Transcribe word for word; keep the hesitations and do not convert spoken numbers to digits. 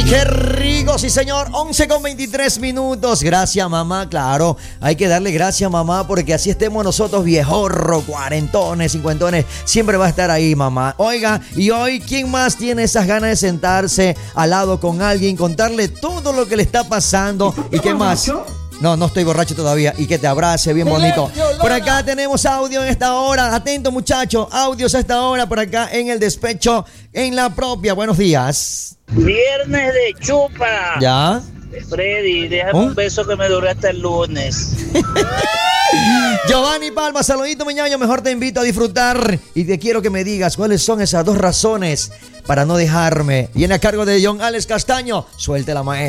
Qué rico, sí señor, once con veintitrés minutos. Gracias mamá, claro, hay que darle gracias mamá, porque así estemos nosotros viejorro, cuarentones, cincuentones, siempre va a estar ahí mamá. Oiga, y hoy, ¿quién más tiene esas ganas de sentarse al lado con alguien, contarle todo lo que le está pasando? ¿Y qué más? No, no estoy borracho todavía. Y que te abrace bien bonito. Por acá tenemos audio en esta hora. Atento, muchacho. Audios a esta hora por acá en el despecho, en la propia. Buenos días. Viernes de chupa. ¿Ya? Freddy, déjame ¿Oh? un beso que me dure hasta el lunes. Giovanni Palma, saludito, mi ñaño. Mejor te invito a disfrutar y te quiero que me digas cuáles son esas dos razones para no dejarme. Viene a cargo de John Alex Castaño. Suelte la maestra.